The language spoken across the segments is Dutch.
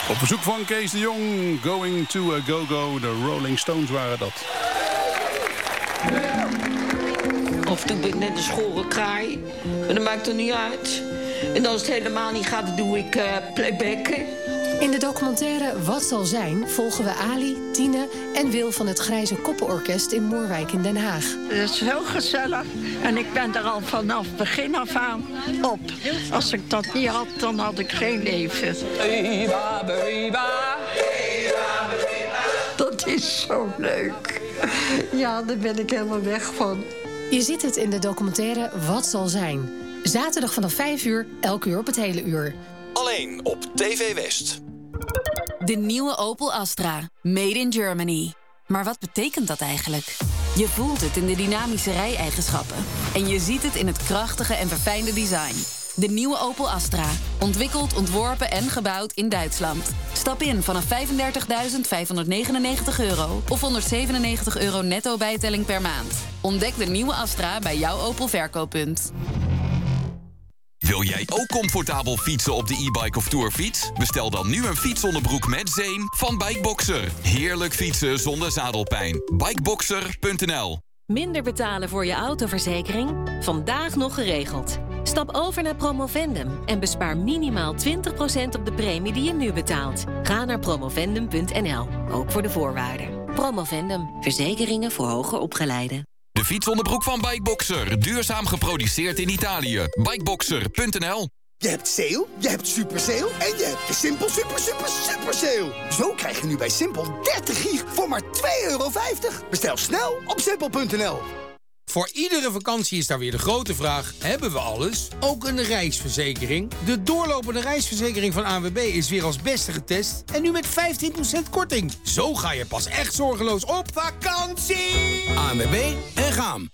Op verzoek van Kees de Jong, Going to a Go-Go. De Rolling Stones waren dat. Of toen ben ik net een schorre kraai. Maar dat maakt er niet uit. En als het helemaal niet gaat, dan doe ik playbacken. In de documentaire Wat zal zijn volgen we Ali, Tine en Wil van het Grijze Koppenorkest in Moerwijk in Den Haag. Het is zo gezellig en ik ben er al vanaf begin af aan op. Als ik dat niet had, dan had ik geen leven. Dat is zo leuk. Ja, daar ben ik helemaal weg van. Je ziet het in de documentaire Wat zal zijn. Zaterdag vanaf 5 uur, elk uur op het hele uur. Alleen op TV West. De nieuwe Opel Astra. Made in Germany. Maar wat betekent dat eigenlijk? Je voelt het in de dynamische rijeigenschappen. En je ziet het in het krachtige en verfijnde design. De nieuwe Opel Astra. Ontwikkeld, ontworpen en gebouwd in Duitsland. Stap in vanaf €35.599 of €197 netto bijtelling per maand. Ontdek de nieuwe Astra bij jouw Opel verkooppunt. Wil jij ook comfortabel fietsen op de e-bike of tourfiets? Bestel dan nu een fietsonderbroek met zeem van Bikeboxer. Heerlijk fietsen zonder zadelpijn. Bikeboxer.nl. Minder betalen voor je autoverzekering? Vandaag nog geregeld. Stap over naar Promovendum en bespaar minimaal 20% op de premie die je nu betaalt. Ga naar promovendum.nl, ook voor de voorwaarden. Promovendum, verzekeringen voor hoger opgeleiden. De fietsonderbroek van Bikeboxer. Duurzaam geproduceerd in Italië. Bikeboxer.nl. Je hebt sale, je hebt super sale en je hebt de Simpel super sale. Zo krijg je nu bij Simpel 30 gig voor maar €2,50. Bestel snel op simpel.nl. Voor iedere vakantie is daar weer de grote vraag: hebben we alles? Ook een reisverzekering? De doorlopende reisverzekering van ANWB is weer als beste getest en nu met 15% korting. Zo ga je pas echt zorgeloos op vakantie! ANWB en gaan.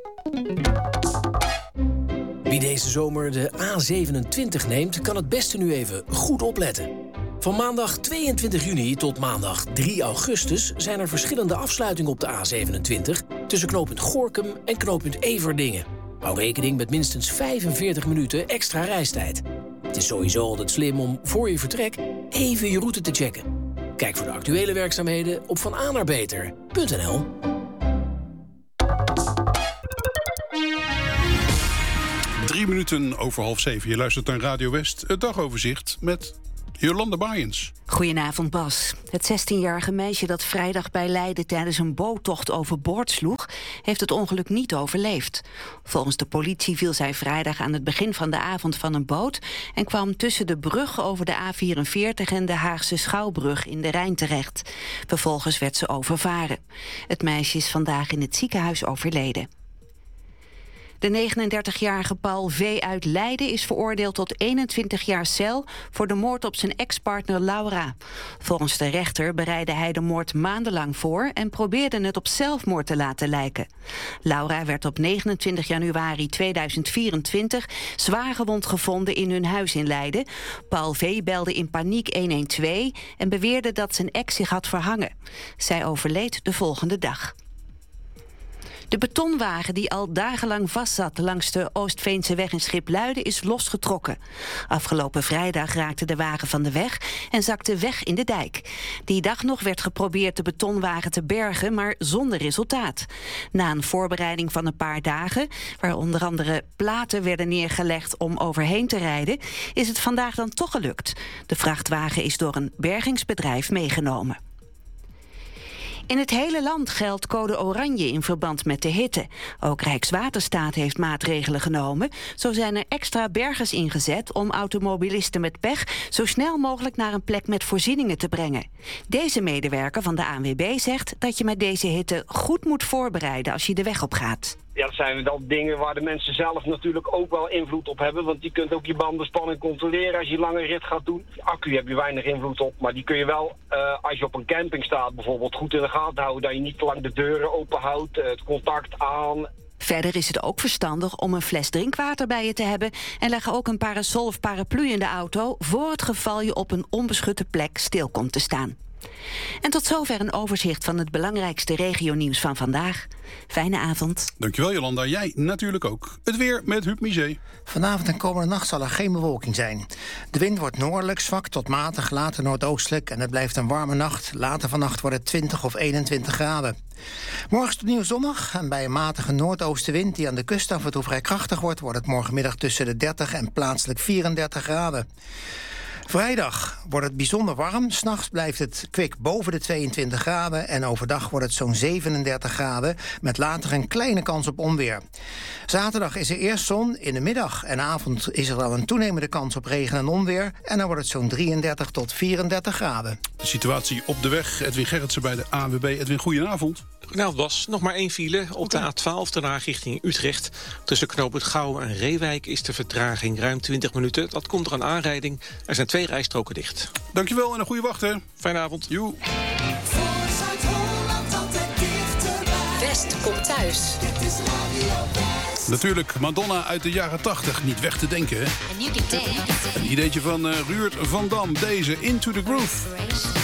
Wie deze zomer de A27 neemt, kan het beste nu even goed opletten. Van maandag 22 juni tot maandag 3 augustus... zijn er verschillende afsluitingen op de A27... tussen knooppunt Gorinchem en knooppunt Everdingen. Hou rekening met minstens 45 minuten extra reistijd. Het is sowieso altijd slim om voor je vertrek even je route te checken. Kijk voor de actuele werkzaamheden op vanaannaarbeter.nl. Drie minuten over 6:30. Je luistert naar Radio West, het dagoverzicht met Jolanda Baaiens. Goedenavond, Bas. Het 16-jarige meisje dat vrijdag bij Leiden tijdens een boottocht overboord sloeg, heeft het ongeluk niet overleefd. Volgens de politie viel zij vrijdag aan het begin van de avond van een boot en kwam tussen de brug over de A44 en de Haagse Schouwbrug in de Rijn terecht. Vervolgens werd ze overvaren. Het meisje is vandaag in het ziekenhuis overleden. De 39-jarige Paul V. uit Leiden is veroordeeld tot 21 jaar cel voor de moord op zijn ex-partner Laura. Volgens de rechter bereidde hij de moord maandenlang voor en probeerde het op zelfmoord te laten lijken. Laura werd op 29 januari 2024 zwaargewond gevonden in hun huis in Leiden. Paul V. belde in paniek 112 en beweerde dat zijn ex zich had verhangen. Zij overleed de volgende dag. De betonwagen die al dagenlang vastzat langs de Oostveense weg in Schipluiden is losgetrokken. Afgelopen vrijdag raakte de wagen van de weg en zakte weg in de dijk. Die dag nog werd geprobeerd de betonwagen te bergen, maar zonder resultaat. Na een voorbereiding van een paar dagen, waar onder andere platen werden neergelegd om overheen te rijden, is het vandaag dan toch gelukt. De vrachtwagen is door een bergingsbedrijf meegenomen. In het hele land geldt code oranje in verband met de hitte. Ook Rijkswaterstaat heeft maatregelen genomen. Zo zijn er extra bergers ingezet om automobilisten met pech zo snel mogelijk naar een plek met voorzieningen te brengen. Deze medewerker van de ANWB zegt dat je met deze hitte goed moet voorbereiden als je de weg op gaat. Ja, dat zijn dan dingen waar de mensen zelf natuurlijk ook wel invloed op hebben. Want je kunt ook je bandenspanning controleren als je lange rit gaat doen. De accu heb je weinig invloed op, maar die kun je wel, als je op een camping staat bijvoorbeeld, goed in de gaten houden. Dat je niet te lang de deuren open houdt, het contact aan. Verder is het ook verstandig om een fles drinkwater bij je te hebben en leg ook een parasol of paraplu in de auto voor het geval je op een onbeschutte plek stil komt te staan. En tot zover een overzicht van het belangrijkste regionieuws van vandaag. Fijne avond. Dankjewel Jolanda, jij natuurlijk ook. Het weer met Huub Mize. Vanavond en komende nacht zal er geen bewolking zijn. De wind wordt noordelijk, zwak tot matig, later noordoostelijk... en het blijft een warme nacht. Later vannacht wordt het 20 of 21 graden. Morgen is het opnieuw zonnig en bij een matige noordoostenwind... die aan de kust af en toe vrij krachtig wordt het morgenmiddag tussen de 30 en plaatselijk 34 graden. Vrijdag wordt het bijzonder warm. 's Nachts blijft het kwik boven de 22 graden... en overdag wordt het zo'n 37 graden... met later een kleine kans op onweer. Zaterdag is er eerst zon. In de middag en avond is er dan een toenemende kans op regen en onweer... en dan wordt het zo'n 33 tot 34 graden. De situatie op de weg. Edwin Gerritsen bij de ANWB. Edwin, goedenavond. Nou, Bas, nog maar 1 file op de A12 Den Haag richting Utrecht. Tussen knooppunt Gouwen en Reewijk is de vertraging ruim 20 minuten. Dat komt door een aanrijding. Er zijn 2 rijstroken dicht. Dankjewel en een goede wacht, hè. Fijne avond. Joe. West komt thuis. Natuurlijk, Madonna uit de jaren 80. Niet weg te denken, hè. Een ideetje van Ruurt van Dam. Deze Into the Groove.